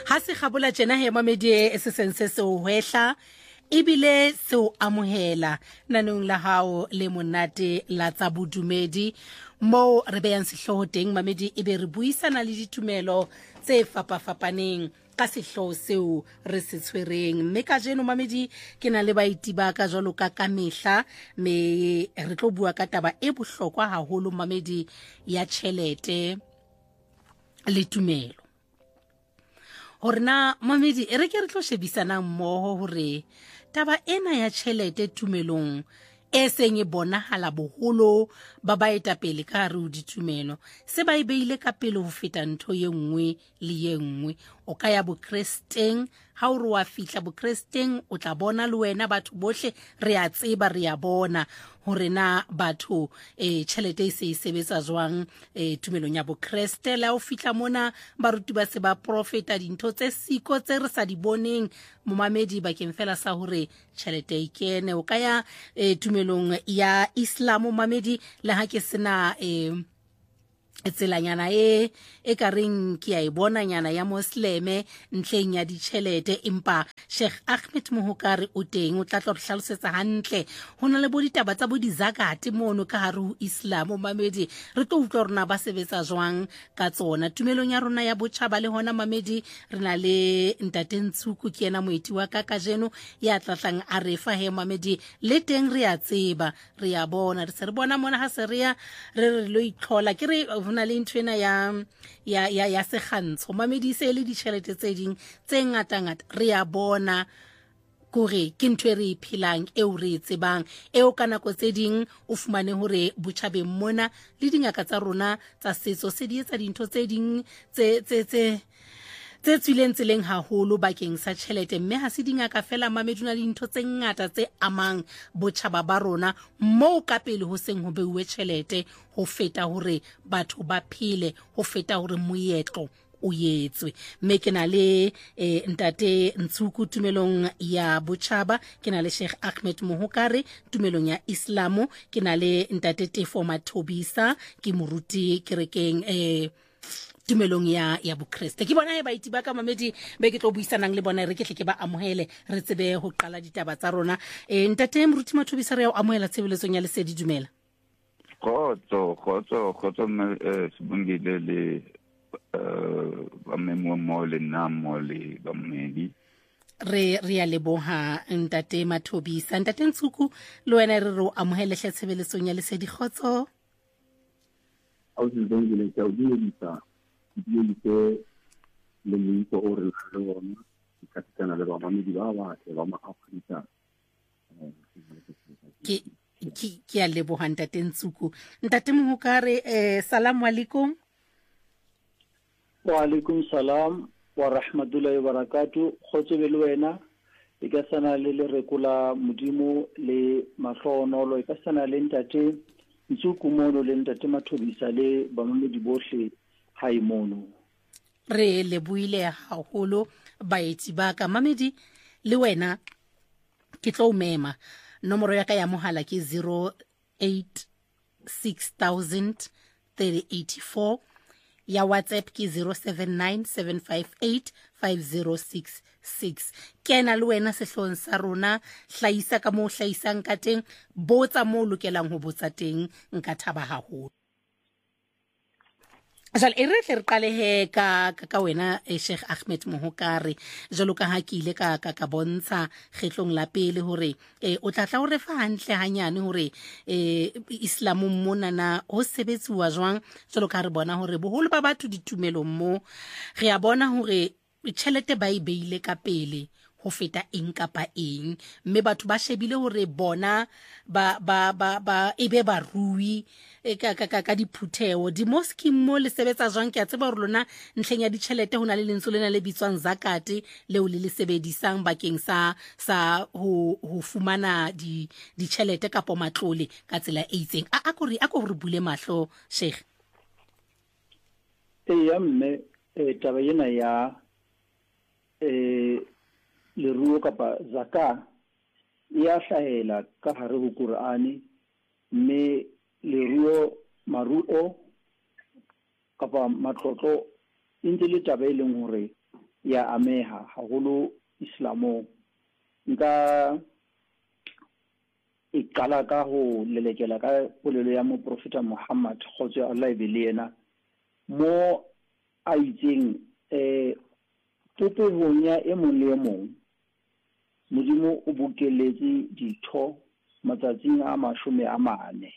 ha se gabola tjena he mamedi se sense se o hwehla ebile se o amohela nanong la hao le monate la tsa bodumedi mo re beyang sehloho teng mamedi ebe re buisana le ditumelo tse fapafapaneng ka sehloho seo re se tshwereng mme ka jeno mamedi ke na le baiti ba ka jwalo ka mehla me re tlo bua ka taba e bohlokwa haholo mamedi ya tjhelete le tumelo hore na mamedi e re ke re tlo shebisana mmoho hore taba ena ya tjhelete tumelong e seng e bonahala boholo ba baetapele ka hare ho ditumelo se ba e beile ka pele ho feta ntho ye nngwe le ye nngwe o ka ya bokristeng ha o re wa fihla bokristeng o tla bona le wena batho bohle re a tseba re a bona hore na batho tjhelete e se e sebetsa jwang tumelong ya bokreste la o fihla mona baruti ba se ba profeta dintho tse siko tse re sa di boneng momamedi bakeng fela sa hore tjhelete e kene o ka ya tumelong ya Islam mamedi le ha ke sena tselanyana e ka reng ke a e bona nyana ya mosleme ntleng ya ditjhelete empa Sheikh Ahmed Mohokare o teng o tla tlo re hlalosetsa hantle hona le boditaba tsa bodizakate mono ka hare ho Islam mamedi re tlo utlwa rona ba sebetsa jwang ka tsona tumelong ya rona ya botjhaba le hona mamedi re na le ntate Ntsuku ke ena moeti wa ka jeno ya tlatlang a refa he mamedi le teng re a tseba re a bona re se re bona mona ha se re ya re lo itlhola ke re hona le nthwena ya sekgantsho mamedi se le ditjhelete tse ding tse ngata re a bona kore ke ntwe re phelang eo re tsebang eo ka nako tse ding o fumane hore botjhabeng mona le dingaka tsa rona tsa setso se di etsa dintho tse ding tse tswileng tseleng haholo bakeng sa tjhelete mme ha se dingaka fela mameduna le dintho tse ngata tse amang botjhaba ba rona moo ka pele ho seng ho beuwe tjhelete ho feta hore batho ba phele ho feta hore moetlo o yetswe mme ke na le ntate Ntsuku tumelong ya botjhaba ke na le Sheikh Ahmed Mohokare tumelong ya Islam ke na le ntate Tefo Mathobisa ke moruti kerekeng tumelong ya bokreste ke bona baiti ba ka mamedi be ke tlo buisanang le bona re ke tle ke ba amohele re tsebe ho qala ditaba tsa rona ntate moruti Mathobisa re ya amohela tshebeletsong ya Lesedi dumela khotso sibongile le ba memo mo le namo le ba mmedi re ya leboha ntate Mathobisa ntate Ntsuku le wena re re amohele tshebeletsong ya Lesedi khotso au sibongile ka udiisa ke le mito o re lona ka tsena le ba mamedi ba ba Afrika ke a leboha ntate Ntsuku ntate Mohokare salamu alaikum wa alaikum salam wa rahmatullahi wa barakatuh khotsebe le wena e ka sana le rekula modimo le mahlonolo e ka sana le ntate Ntsuku mono le ntate Mathobisa le ba mamedi bohle haimono re le buile haholo baeti ba ka mamedi le wena ke tlo mema nomoro ya ka ya mohala ke 0860003084 ya WhatsApp ke 0797585066 kena le wena sehlong sa rona hlaisa ka mo hlaisang ka teng botsa mo lokelang ho botsa teng nka thaba haholo jalo e re qale he ka wena Sheikh Ahmed Mohokare jalo ka ha ke ile ka bontsha kgetlong la pele hore o tla tla o re fa hantle hanyane hore Islam mona na ho sebetsiwa jwang jalo ka re bona hore boholo ba batho ditumelong mo re a bona hore tjhelete ba e beile ka pele ho feta eng kapa eng mme batho ba shebile hore bona ba ebe ba rui ka diphutheo di mosque mo le sebetsa jwang ke a tseba hore lona ntlheng ya ditjhelete hona le lentso lena le bitswang zakate leo le sebedisang bakeng sa ho fumana ditjhelete kapa matlole ka tsela e itseng a ko re bule mahlo Sheikh ya mme taba ena ya le ruo kapa zaka ya hlahela ka hare ho Qur'ani mme le ruo maruo kapa matlotlo ntse le taba e leng hore ya ameha haholo Islamong. Nka iqala ka ho lelekela ka polelo ya moprofeta Muhammad khotse Allah be le yena mo a itseng popehong ya e mong le e mong Modimo o bokeletse ditho matsatsing a 40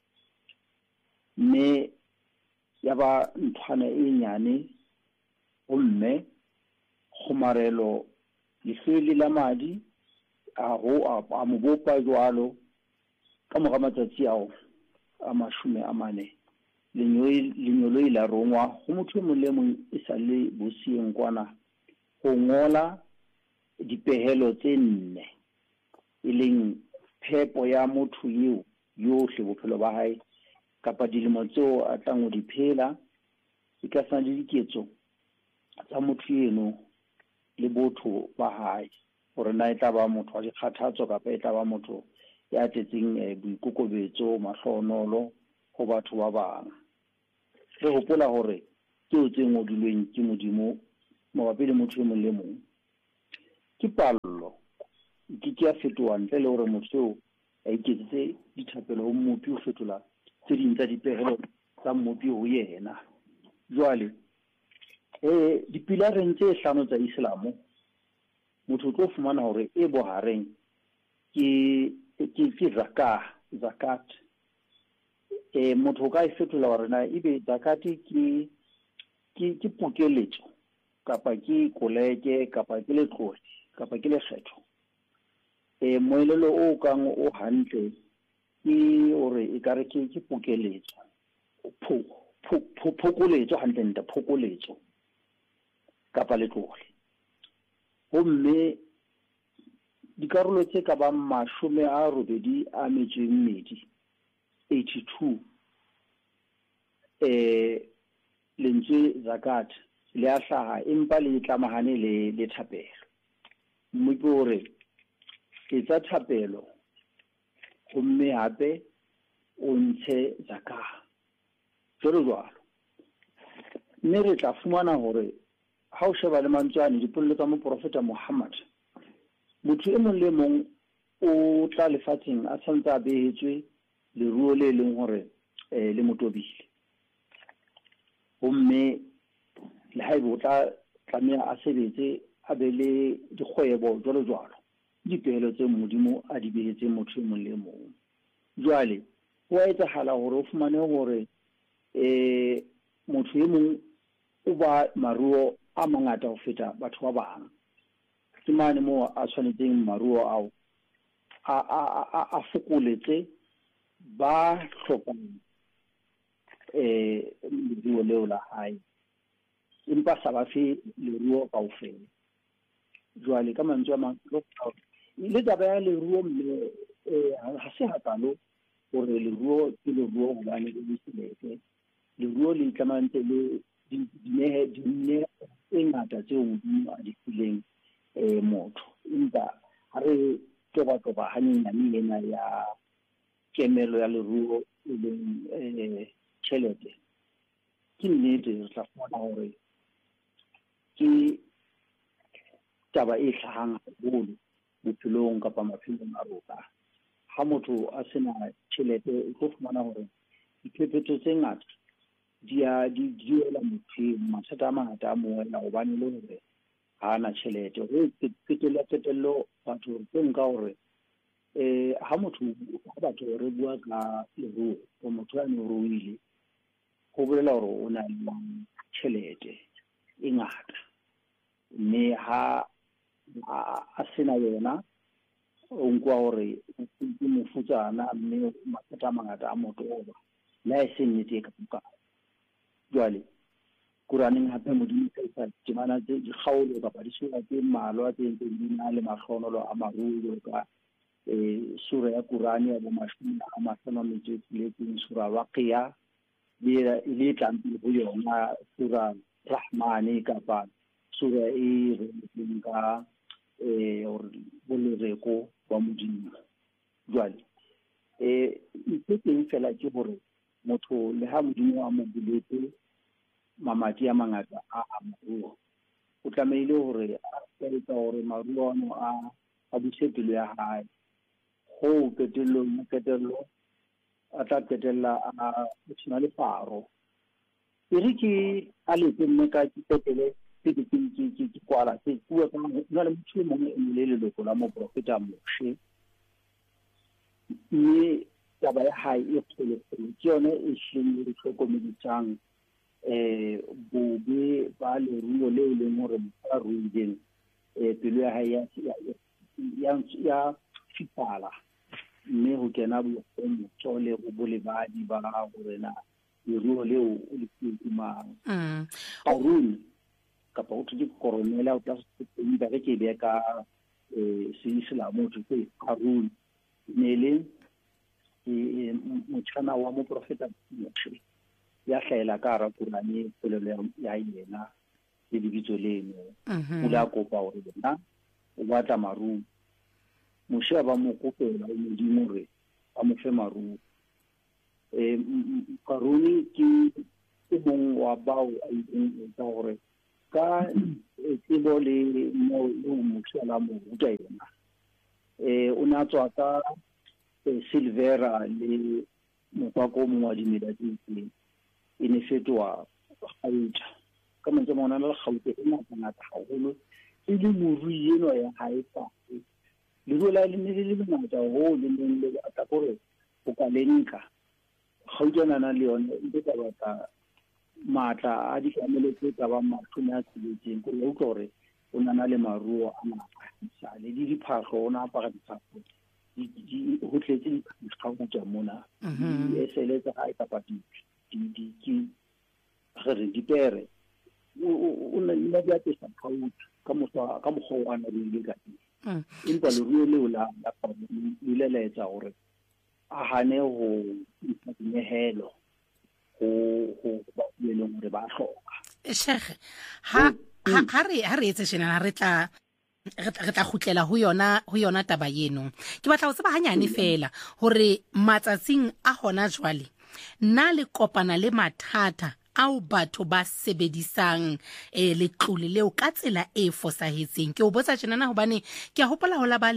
mme ya ba nthwana e nyane gomme kgomarelo lehlwele la madi a mo bopa jwalo ka moga matsatsi ao a 40 lenyolo ila rongwa go motho mo le mong e sa le bosieng kwana go ngola dipehelo tse 4 e leng phepo ya motho eo yohle bophelo ba hae kapa dilemo tseo a tlang go di phela e ka sa le diketso tsa motho eno le botho ba hae gore na e tla ba motho wa dikgathatso kapa e tla ba motho ya tetseng boikokobetso mahlonolo go batho ba bang re hopola gore ke o tse ngodilweng ke Modimo mabapi le motho e mong le mong ke pallo ke a fetoa ntle le gore motho a iketsetse dithapelo ho mmopi o fetola tse ding tsa dipehelo tsa mmopi ho yena jwale dipilareng tse 5 tsa Islamo motho tlo fumana hore e bohareng ke zakat motho ka e fetola hore na ebe zakati ke pokeletso kapa ke koleke kapa ke letlole kapa ke lekgetho moelelo o kang o hantle ke hore e kare ke pokeletso phokoletso hantle nta phokoletso kapa letlole gomme dikarolo tse ka ba 82 lentswe zakat le a hlaha empa le tlamahane le thapelo mme ke hore ke tsa thapelo gomme hape o ntshe zakat jwalo mme re tla fumana hore ha o sheba le mantswane dipolelo tsa moprofeta Muhammad motho e mong le mong o tla lefatsheng a santsa a behetswe leruo le leng hore le motobile gomme le haebe o tla tlamea a sebetse a be le dikgwebo jwalo dipehelo tse Modimo a di behetseng motho e mong le mong jwale ho a etsahala hore o fumane hore motho e mong o ba maruo a mangata ho feta batho ba bang ke mane mo a tshwanetseng maruo ao a fokoletse ba hlokang leruo leo la hae empa sa ba fe leruo kaofela jwale ka mantswe a mang le taba ya leruo mme ha se hakalo gore leruo ke leruo hobane le selete leruo le tlamante le dinne e ngata tseo Modimo a di fileng motho empa ha re toba hanyenyane ena ya kemelo ya leruo e leng tjhelete ke nnete re tla fumana hore ke taba e hlahang haholo bophelong kapa maphelong a rona ha motho a sena tjhelete o tlo fumana hore diphephetso tse ngata di ela motho mathata a mangata a moela hobane le hore ha ana tjhelete ho qetello batho tse nka hore ha batho re bua ka leruo o motho ya ruile go bolela hore o na le tjhelete e ngata mme ha a sena yona o nkwa hore ke mofutsana mme mathata a mangata a motoba la e se nnete ka buka jwale Quraneng hape Modimo ka temana tse di kgaolo kapa di sura tse mmalwa tse di na le mahlonolo a maruo ka sura ya Qurani ya 50 sura Waqiya le tlampile ho yona sura Rahmani kapa sura e re ka boloreko wa Modimo jwale ke teng fela ke hore motho le ha Modimo a mo buletse mamati a mangata a maruo o tla tlameile hore a etsa hore maruo ano a buse pelo ya hae go ketello a tla ketella a tshwana le faro e re ke a le mme ka ketele ke kwala ke bua ka nna le motho le mongwe le leloko la mo profeta moshe mme taba ya hae e kgolo ke yone e hleng le tlhokomeditsang bobe ba le ruo le leng hore ba ruileng pelo ya hae ya fipala mme ho kena bohloko le go bolebadi ba gore na ruo leo o le tsima Harun kapa o tshetse koronela o tla se ba ke be ka se Islam o tshetse Harun nele motšhana wa mo profeta Moshe ya hlaela ka ra Qur'ane polelo ya yena le dibitso leno o la kopa hore bona o batla maru Moshe ba mo kopela o modimo re a mo fe maru Haruni ke mong wa bao a itse hore ka tsebo le mo Moshe la mo ruta yena o na tswa ka Silvera le mopako mo wa dimela tse e ne fetwa gautha ka motse mona le gautha e ngata haholo e le morui eno ya hae fa le go la le le ngata ho le le ata gore o ka lenka gautha nana le yone e tla batla matla a di kamele tse tsa ba mathuna a tsitseng go le gore o nana le maruo a ngata le di diphahlo ona apara diphahlo ho tletse di mona e seletsa ha e kapa di re dipere o nna dia tsa ka mogho wa na le ka empa le ruo le la le letsa hore a hane ho dinehelo go ba le hore ba hloka Sheikh ha re etse sena re tla khutlela ho yona taba yeno ke batla ho tseba hanyane fela hore matsatsing a hona jwale nna le kopana le mathata ao batho ba sebedisang letlole leo ka tsela e fosahetseng ke o botsa tjena hobane ke a hopola ho la ba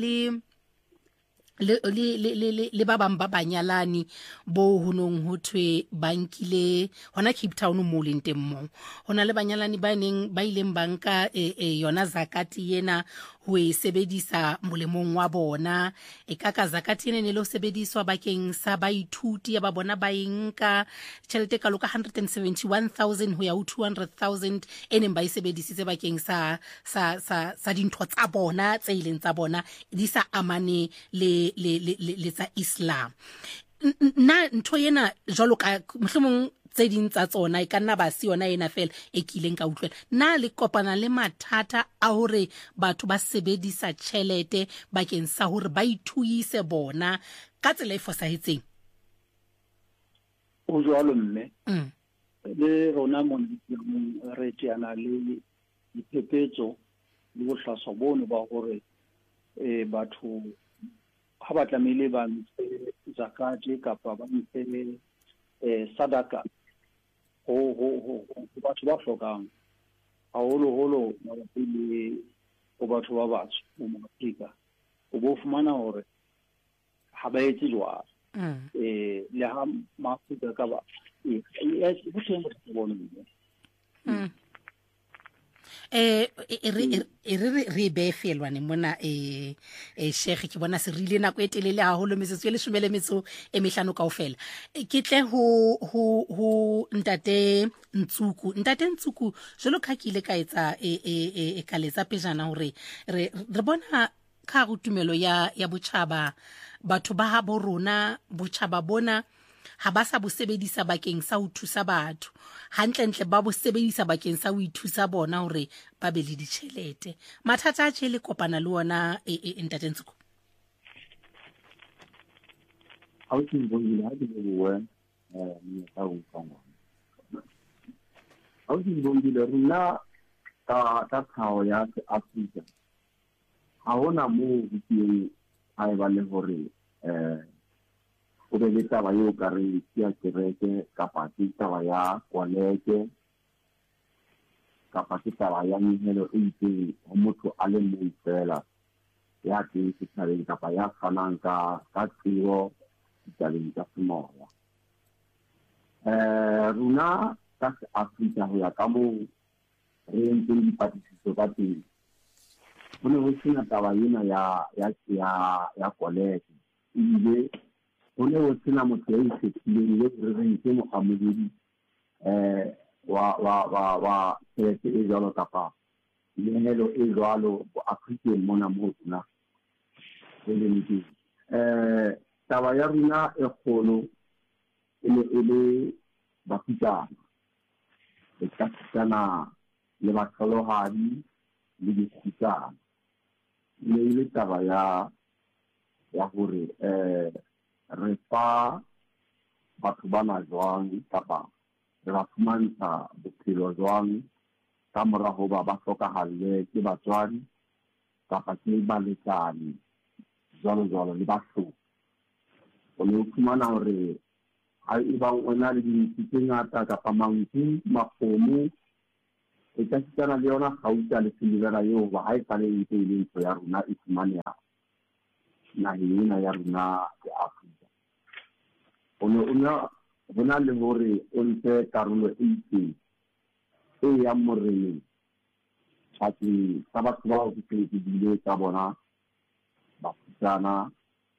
le ba bang ba banyalani bo honong ho thwe bankile hona Cape Town mo leng teng mo hona le banyalani ba ileng banka yona zakati yena ho e sebedisa molemong wa bona ka zakati ene le ho sebediswa bakeng sa baithuti ya ba bona ba inka tšhelete ka loka 171,000 ho ya ho 200,000 ene ba e sebedisitse bakeng sa dintho tsa bona tse ileng tsa bona di sa amane le tsa Islam na ntho yena jwalo ka mohlomong tse ding tsa tsona e ka nna ba si yona ena fela e kileng ka utlwela na le kopana le mathata a hore batho ba sebedisa tšhelete bakeng sa hore ba ithuise bona ka tsela e fosahetseng o jwalo mme le rona mo re tsana le diphephetso le go hlasa bono ba gore batho ha ba tlamehile ba ntshe zakati kapa ba ntshe sadaka ho batho ba hlokang haholo mabapi le go batho ba batsho mo Afrika o bo fumana hore ha ba etse jwalo le ha Maafrika ka ba go teng go bona re be felwane mona Sheikh ke bona se rile nako e telele haholo metsotso le 15 e mehlano kaofela ke tle ho ntate Ntsuku jolo ka kile ka etsa ka letsa pejana hore re bona ka go tumelo ya botjhaba batho ba ha bo rona botjhaba bona ha ba sa bo sebedisa bakeng sa ho thusa batho hantle ba bo sebedisa bakeng sa ho ithusa bona hore ba be le ditšhelete mathata a tšele kopana le ona ntate Ntsuku ha o tseng bongile ha ke bua ne ka o tsama ha o tseng bongile rena ta tlhao ya Afrika ha hona mo boteng a ba le hore o be le taba yo ka re ya kereke kapa taba ya kwaleke kapa ke taba ya mehelo e itseng ho motho a le mong fela ya teng setjhabeng kapa ya fanang ka tsebo ditabeng tsa semoya. Rona ka Afrika ho ya ka moo re entseng dipatlisiso ka teng, ho ne ho sena taba ena ya kolete, ebile ho ne ho sena motho ya ikgethileng le re rentse moamohedi wa tjhelete e jwalo kapa lehelo e jwalo Afrikeng mona moo rona re leng teng. Taba ya rona e kgolo e ne e le bakutana, e ka fitana le batholohadi le dikgutsana. Ne e le taba ya hore re fa batho bana jwang kapa re ba fumantsha bophelo jwang ka mora hoba ba hlokahalle ke batswadi kapa ke balekane jwalo le bahlodi. O ne o fumana hore ha ebang o na le dintsi tse ngata kapa manku, makgomo, e ka fitana le yona gauta le silivera eo ba ha e sale ntse e le ntho ya rona e fumaneha naheng ena ya rona ya Afrika. Ho na le hore o ntshe karolo e itseng e yang moreneng bakeng sa batho bao ke bile ka bona, bakutana,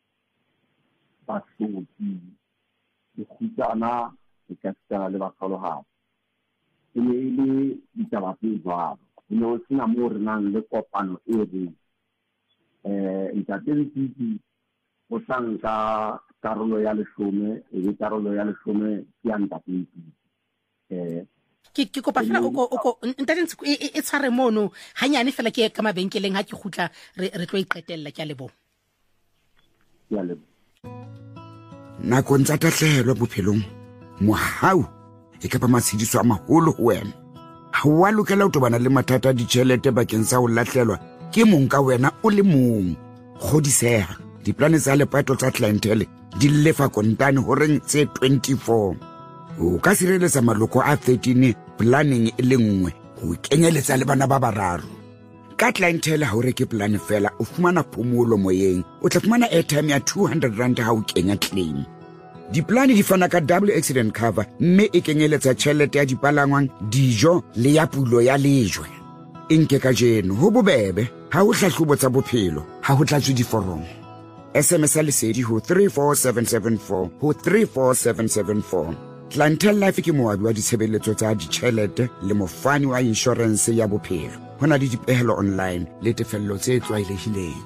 bahlodi, dikgutsana e ka fitana le batholohadi. E ne e le ditaba tse jwalo. Ho ne ho sena moo re nang le kopano e reng ntate Lekiti o tla nka karolo ya 10, e be karolo ya 10 ke ya ntate Lekiti. Ke kopa fela o ntate Ntsiko e tshware mono hanyane fela ke ka mabenkeleng ha ke khutla re tlo iqetella ke a lebo. Ya lebo. Nakong tsa tahlehelo bophelong, mohau e ka ba matshediso a maholo ho wena. Ha wa lokela ho tobana le mathata a ditjhelete bakeng sa ho lahlelwa ke mong ka wena o le mong. Kgodiseha, diplane tsa lepato tsa clientele di lefa kontane ho reng tse 24. O ka sireletsa maloko a 13 planning e le nngwe ho kenyeletsa le bana ba bararo. Ka clientele ha o reke plan fela o fumana phomolo moyeng, o tla fumana airtime ya 200 rand ha o kenya claim. Diplane di fana ka double accident cover, mme e kenyeletsa tjhelete ya dipalangwang, dijo le ya pulo ya lejwe. Inke ka jeno ho bobebe, ha o hlahlobo tsa bophelo, ha ho tlatswe diforomo. SMS lesedi ho 34774 ho 34774. Clientele Life ke moabi wa ditshebeletso tsa ditjhelete le mofani wa insurance ya bophelo. Hona le dipehelo online le tefello tse tlwaelehileng.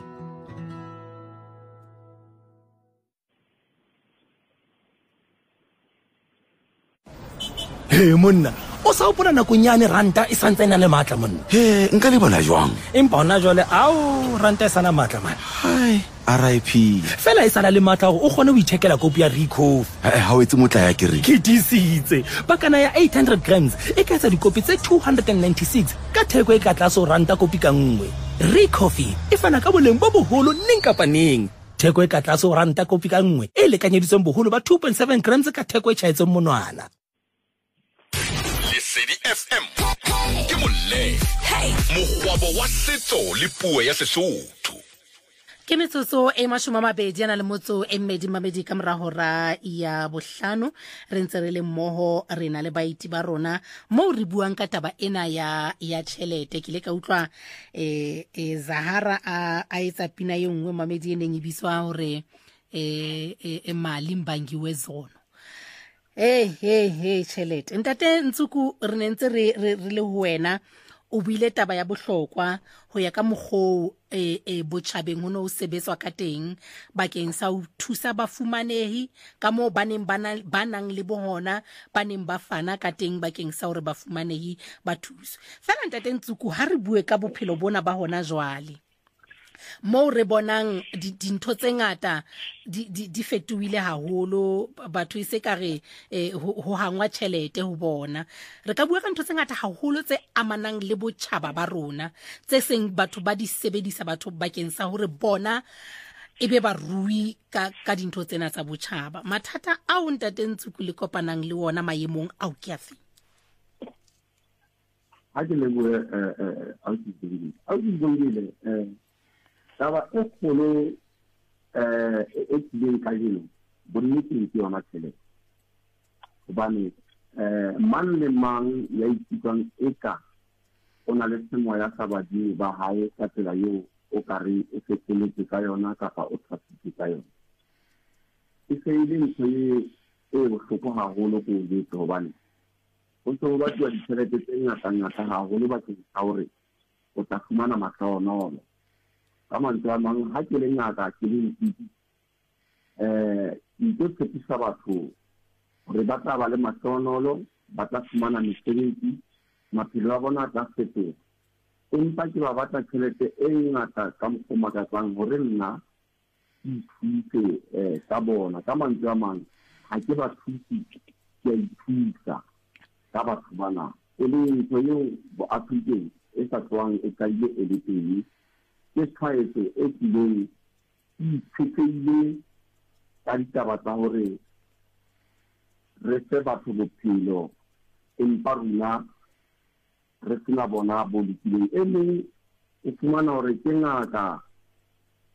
He monna, o sa opona nakong yane ranta e santse na le matla monna. He, nka le bona jwang? Empa hona jwale ao ranta e sana matla man. Hai, RIP. Fela e sana le matla hore o kgone ho ithekela kopi ya Rico. Ha o etse motla ya ke re. Ke disitse. Bakana ya 800 grams e ka etsa dikopi tse 296 ka theko e ka tlase ho ranta kopi ka nngwe. Rico e fana ka boleng bo boholo neng kapa neng. Theko e ka tlase ho ranta kopi ka nngwe e lekanyeditsweng boholo ba 2.7 grams ka theko e tjhaetseng monwana. Lesedi FM ke molle mogwabo wa setso le puo ya Sesotho. Ke metsotso e 22 ka mora hora ya bohlano re ntse re le mmoho re na le baiti ba rona mo re buang ka taba ena ya tjhelete. Ke le ka utlwa Zahara a etsa pina e nngwe mamedi eneng e biswa hore mali mbangiwe zono. Hey tjhelete. Ntate Ntsiko re ne ntse re le ho wena o buile taba ya bohlokwa ho ya ka mokgo botjhabeng ho no sebetswa ka teng bakeng sa ho thusa bafumanehi ka mo baneng banang le bohona baneng ba fana ka teng bakeng sa hore bafumanehi ba thuso. Fela ntate Ntsiko ha re bue ka bophelo bona ba hona jwale mo re bonang dintho tse ngata di fetohile haholo, batho e se ka re ho hangwa tjhelete ho bona. Re ka bua ka ntho tse ngata haholo tse amanang le botjhaba ba rona tse seng batho ba di sebedisa batho bakeng sa hore bona ebe ba rui ka dintho tsena tsa botjhaba. Mathata a o ntate Ntsiko le kopanang le wona maemong a o ke afe? ha ke lebohe ausi Bongile taba e kgolo e tlileng ka jeno bonneteng ke yona tšhelete gobane mang le mang ya ikutlwang eka o na le semoya sa badimo ba hae ka tsela eo o ka re o fetoletse ka yona kapa o thapile ka yona e se ile ntho e bohloko haholo ko o jetse gobane o ntse o batliwa ditšhelete tse ngata haholo bakeng sa hore o tla fumana mahlohonolo ka mantswe a mang ha ke le ngaka ke le ntiti ke tshepisa batho gore ba tla ba le mahlohonolo ba tla fumana mesebetsi maphelo a bona a tla fetoga empa ke ba batla tšhelete e ngata ka mokgwa makatsang gore nna ke ithuse ka bona ka mantswe a mang ha ke ba thusi ke a ithusa ka batho bana e le ntho eo boafrikeng e sa tloang e kaile e le teng ke tshwaetso e tlileng e itshetlehile ka ditaba tsa gore re fe batho bophelo empa rona re sena bona bo lokileng e meng o fumana gore ke ngaka